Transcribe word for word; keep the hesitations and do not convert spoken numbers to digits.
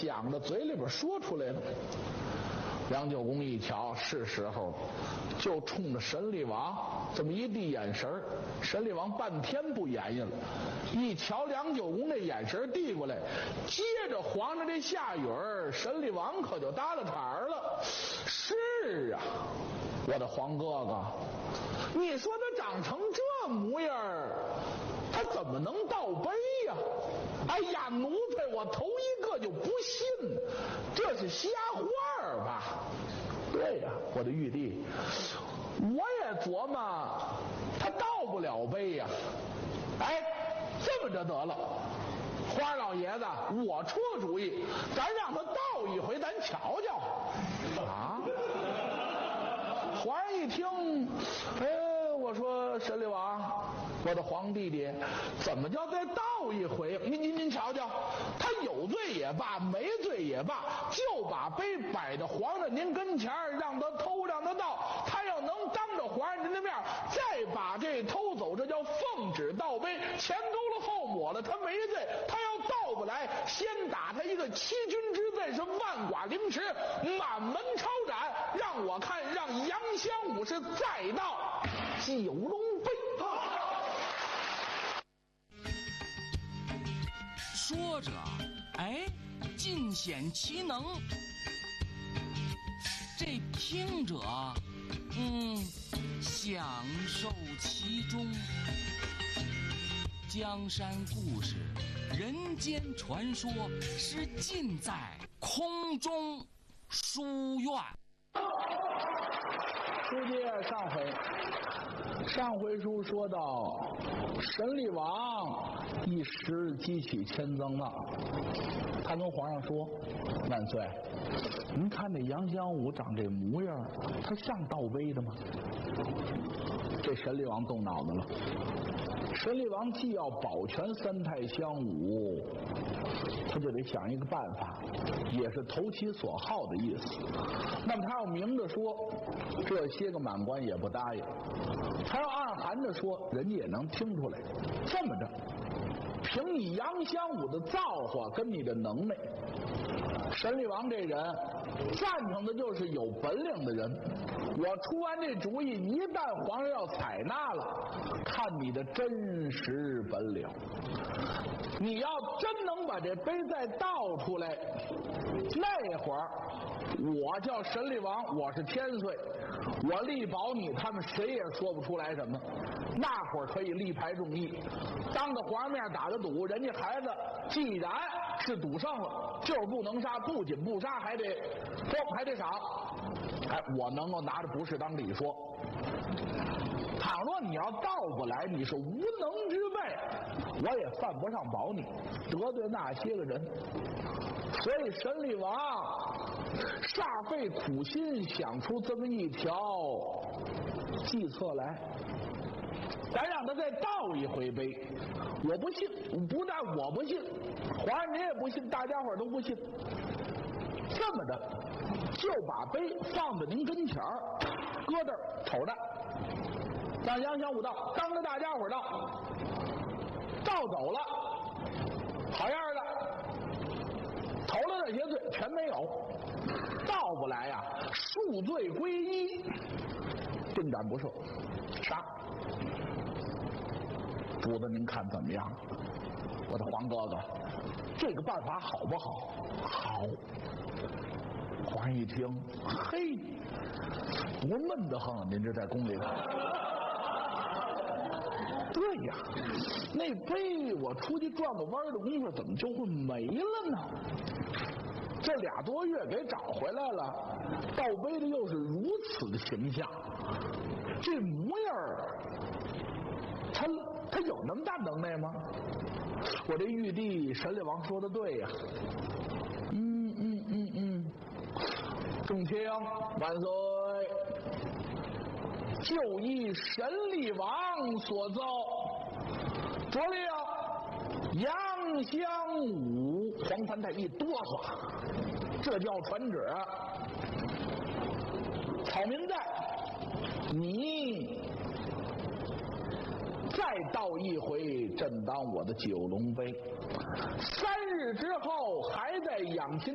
想的嘴里边说出来了。杨九公一瞧是时候，就冲着神力王这么一递眼神，神力王半天不言语了，一瞧杨九公这眼神递过来，接着皇上这下语儿，神力王可就搭了茬儿了。是啊，我的皇哥哥，你说他长成这模样，他怎么能倒杯呀？哎呀，奴才，我头一个就不信，这是瞎话吧？对呀，我的玉帝，我也琢磨他倒不了杯呀。哎，这么着得了，花老爷子，我出个主意，咱让他倒一回，咱瞧瞧。啊！皇上一听，哎，我说神力王，我的皇弟弟，怎么叫再倒一回？您您您瞧瞧，他有罪也罢，没罪也罢，就把杯摆到皇上您跟前，让他偷，让他倒。他要能当着皇上您的面再把这偷走，这叫奉旨倒杯，前勾了后抹了，他没罪。他要倒不来，先打他一个欺君之罪，是万剐凌迟，满门抄斩，让我看让杨襄武是再到九龙杯。 说着，哎，尽显其能。这听者，嗯，享受其中。江山故事、人间传说，是尽在空中书院。 书接上回，上回书说到，神力王一时激起千层浪，他跟皇上说：“万岁，您看这杨襄武长这模样，他像倒杯的吗？”这神力王动脑子了。神力王既要保全三太襄武，他就得想一个办法，也是投其所好的意思。那么他要明着说，这些个满官也不答应；他要暗含着说，人家也能听出来。这么着，凭你杨襄武的造化跟你的能耐，神力王这人赞成的就是有本领的人。我出完这主意，一旦皇上要采纳了，看你的真实本领。你要真能把这杯再倒出来，那会儿我叫神力王，我是千岁，我力保你，他们谁也说不出来什么。那会儿可以力排众议，当着皇上面打个赌，人家孩子既然是赌胜了，就是不能杀，不仅不杀，还得封，还得赏。哎，我能够拿着不是当理说。倘若你要倒不来，你是无能之辈，我也犯不上保你，得罪那些个人。所以神力王煞费苦心想出这么一条计策来，咱让他再倒一回杯。我不信，不但我不信，皇上您也不信，大家伙都不信。这么的，就把杯放在您跟前儿，搁这儿瞅着，让杨襄武倒，当着大家伙倒，倒走了，好样的，投了那些罪全没有，倒不来呀、啊，恕罪归一，顿斩不赦，杀。主子您看怎么样？我的皇哥哥，这个办法好不好？好。皇上一听，嘿，多闷得很！您这在宫里头。对呀，那杯我出去转个弯的功夫，怎么就会没了呢？这俩多月给找回来了，倒杯的又是如此的形象，这模样儿，他他有那么大能耐吗？我这玉帝神力王说的对呀、啊，嗯嗯嗯嗯，众卿万岁，就依神力王所奏，着令杨襄武。黄三太一哆嗦，这叫传旨，草民在，你再倒一回，朕当我的九龙杯。三日之后，还在养心